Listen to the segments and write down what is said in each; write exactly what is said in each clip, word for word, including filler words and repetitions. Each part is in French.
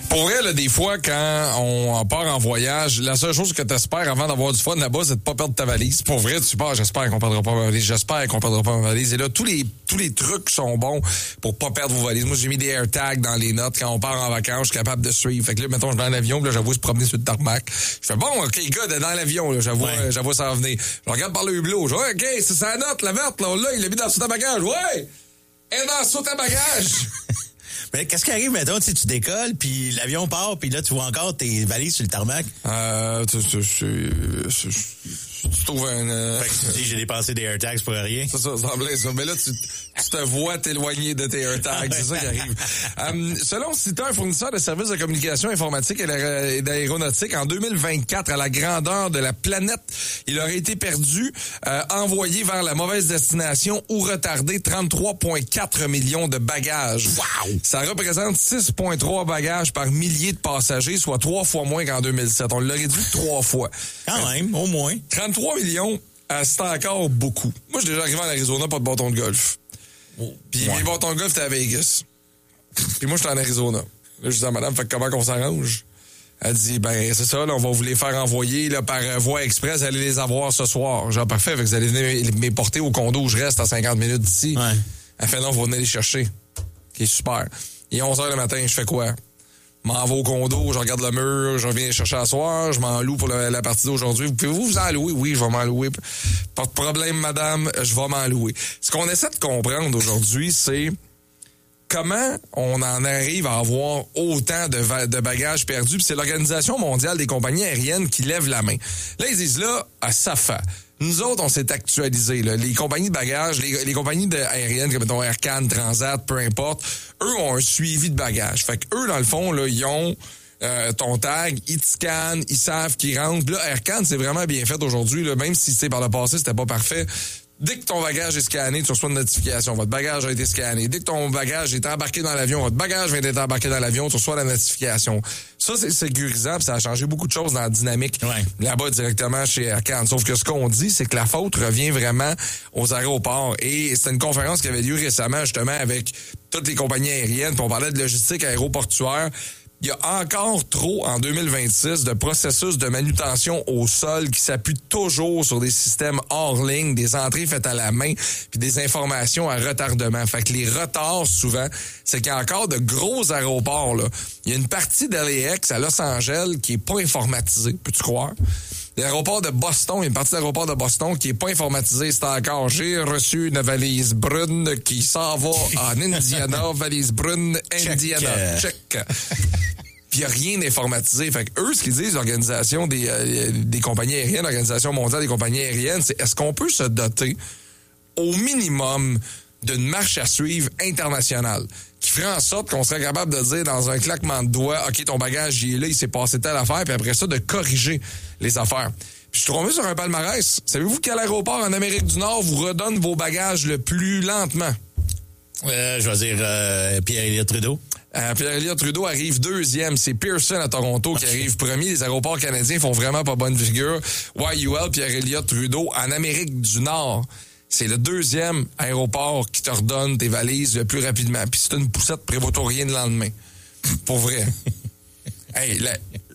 Pour vrai, là, des fois, quand on part en voyage, la seule chose que tu espères avant d'avoir du fun là-bas, c'est de pas perdre ta valise. Pour vrai, tu pars, j'espère qu'on perdra pas ma valise, j'espère qu'on perdra pas ma valise. Et là, tous les tous les trucs sont bons pour pas perdre vos valises. Moi, j'ai mis des AirTags dans les notes. Quand on part en vacances, je suis capable de suivre. Fait que là, mettons, je suis dans l'avion, là, j'avoue se promener sur le tarmac. Je fais, bon, OK, gars, dans l'avion, là, j'avoue, ouais. j'avoue ça en venir. Je regarde par le hublot. Je dis, ouais, OK, c'est sa note, la verte, là, là, il l'a mis dans le saut-à-bagage. Ouais! Et dans le saut-à-bagage! Mais qu'est-ce qui arrive, mettons, si tu décolles, puis l'avion part, puis là, tu vois encore tes valises sur le tarmac? Euh, tu, tu, tu, tu, tu trouves un... Euh... Fait que tu dis, j'ai dépensé des AirTags pour rien. C'est ça, ça semblait ça. Mais là, tu, tu te vois t'éloigner de tes AirTags. C'est ça qui arrive. um, selon Cita, un fournisseur de services de communication informatique et d'aéronautique, en deux mille vingt-quatre, à la grandeur de la planète, il aurait été perdu, euh, envoyé vers la mauvaise destination ou retardé trente-trois virgule quatre millions de bagages. Wow! Ça représente six virgule trois bagages par millier de passagers, soit trois fois moins qu'en deux mille sept. On l'a réduit trois fois. Quand même, au moins. trente-trois millions, euh, c'est encore beaucoup. Moi, je suis déjà arrivé en Arizona, pas de bâton de golf. Oh, Puis ouais. mes bâtons de golf, c'était à Vegas. Puis moi, j'étais en Arizona. Là, je dis à madame, fait comment qu'on s'arrange? Elle dit, ben, c'est ça, là, on va vous les faire envoyer là, par euh, voie express, allez les avoir ce soir. Genre, parfait, fait que vous allez venir me porter au condo où je reste à cinquante minutes d'ici. Ouais. Elle fait, non, vous venez les chercher. Qui est super. Il est onze heures le matin, je fais quoi? Je m'en vais au condo, je regarde le mur, je reviens chercher à soir, je m'en loue pour le, la partie d'aujourd'hui. Vous pouvez-vous vous en louer? Oui, je vais m'en louer. Pas de problème, madame, je vais m'en louer. Ce qu'on essaie de comprendre aujourd'hui, c'est comment on en arrive à avoir autant de, va- de bagages perdus. Puis c'est l'Organisation mondiale des compagnies aériennes qui lève la main. Là, ils disent là, à S A F A. Nous autres, on s'est actualisé. Là. Les compagnies de bagages, les, les compagnies de, aériennes, comme mettons Air Canada, Transat, peu importe, eux ont un suivi de bagages. Fait que eux, dans le fond, là, ils ont euh, ton tag, ils te scannent, ils savent qu'ils rentrent. Là, Air Canada, c'est vraiment bien fait aujourd'hui, là, même si c'est par le passé, c'était pas parfait. Dès que ton bagage est scanné, tu reçois une notification. Votre bagage a été scanné. Dès que ton bagage est embarqué dans l'avion, votre bagage vient d'être embarqué dans l'avion, tu reçois la notification. Ça, c'est sécurisant, puis ça a changé beaucoup de choses dans la dynamique ouais. là-bas directement chez Air Canada. Sauf que ce qu'on dit, c'est que la faute revient vraiment aux aéroports. Et c'était une conférence qui avait lieu récemment, justement, avec toutes les compagnies aériennes, puis on parlait de logistique aéroportuaire. Il y a encore trop, en deux mille vingt-six, de processus de manutention au sol qui s'appuient toujours sur des systèmes hors ligne, des entrées faites à la main, puis des informations à retardement. Fait que les retards, souvent, c'est qu'il y a encore de gros aéroports, là. Il y a une partie d'L A X à Los Angeles qui est pas informatisée, peux-tu croire? L'aéroport de Boston, il y a une partie de l'aéroport de Boston qui est pas informatisée. C'est encore, j'ai reçu une valise brune qui s'en va en Indiana. Valise brune, Indiana. Check. Check. Puis il n'y a rien d'informatisé. Fait que eux, ce qu'ils disent, l'organisation des, euh, des compagnies aériennes, l'Organisation mondiale des compagnies aériennes, c'est est-ce qu'on peut se doter au minimum d'une marche à suivre internationale qui ferait en sorte qu'on serait capable de dire dans un claquement de doigts, OK, ton bagage, il est là, il s'est passé telle affaire, puis après ça, de corriger les affaires. Puis je suis tombé sur un palmarès. Savez-vous quel aéroport en Amérique du Nord vous redonne vos bagages le plus lentement? Euh, je vais dire euh, Pierre-Éliott Trudeau. Euh, Pierre-Éliott Trudeau arrive deuxième. C'est Pearson à Toronto qui arrive premier. Les aéroports canadiens font vraiment pas bonne figure. Y U L, Pierre-Éliott Trudeau, en Amérique du Nord, c'est le deuxième aéroport qui te redonne tes valises le plus rapidement. Puis c'est une poussette, prévoit-toi rien le lendemain. Pour vrai. Hey, là,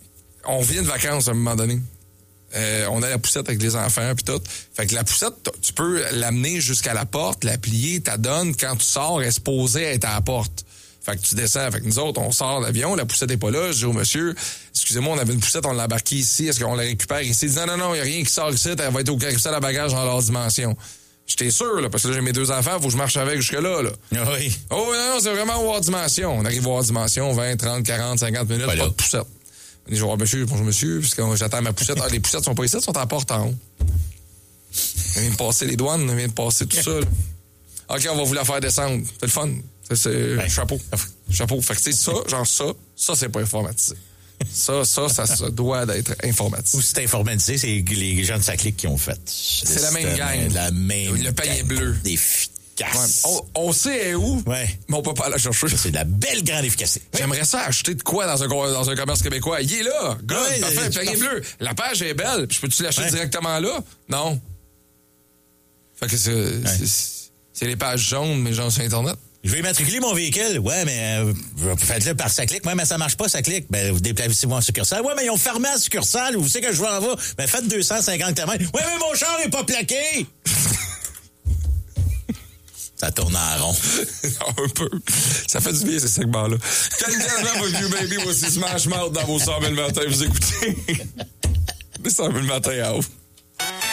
on vient de vacances à un moment donné. Euh, on a la poussette avec les enfants puis tout. Fait que la poussette, tu peux l'amener jusqu'à la porte, la plier, t'as donne. Quand tu sors, elle est supposée être à la porte. Fait que tu descends. Fait que nous autres, on sort de l'avion, la poussette est pas là. Je dis au monsieur, excusez-moi, on avait une poussette, on l'a embarquée ici. Est-ce qu'on la récupère ici? Il dit non, non, non, il n'y a rien qui sort ici. Elle va être au carrousel à bagages en leur dimension. J'étais sûr, là, parce que là, j'ai mes deux enfants, faut que je marche avec jusque-là, là. Oui. Oh, non, non, c'est vraiment au hors dimension. On arrive au hors dimension, vingt, trente, quarante, cinquante minutes, pas, pas de poussette. Je dis, oh, monsieur, bonjour, monsieur, parce que j'attends ma poussette. Ah, les poussettes sont pas ici, elles sont à la porte en haut. Elle vient de passer les douanes, elle vient de passer tout ça, là. OK, on va vous la faire descendre. C'est le fun. C'est, c'est ouais. chapeau. Chapeau. Fait que c'est ça, genre ça, ça, c'est pas informatisé. Ça, ça, ça se doit d'être informatisé. Ou c'est informatisé, c'est les gens de sa clique qui ont fait. C'est, c'est la même gang. La même le panier bleu. Efficace. Ouais. On, on sait où, ouais. mais on peut pas la chercher. C'est de la belle grande efficacité. J'aimerais ça acheter de quoi dans un, dans un commerce québécois. Il est là. Good, ouais, parfait, panier bleu. La page est belle. Je peux-tu l'acheter ouais. directement là? Non. Fait que c'est, ouais. c'est, c'est les pages jaunes, mais genre sur Internet. Je vais immatriculer mon véhicule. Ouais, mais euh, faites-le par sa clique. Ouais, mais ça marche pas, ça clique. Ben, vous déplacez-vous en succursale. Ouais, mais ils ont fermé la succursale. Vous savez que je vais en va. Ben, faites deux cent cinquante kilomètres. Ouais, mais mon char est pas plaqué. Ça tourne en rond. Un peu. Ça fait du bien, ces segments-là. Ken Gazan, votre View Baby, voici Smash Mouth dans vos cent mille matin. Vous écoutez les cent mille matin à haut.